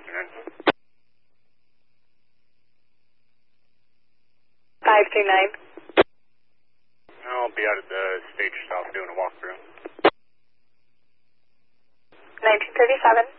afternoon. 539. I'll be out at the stage south doing a walkthrough. 1937.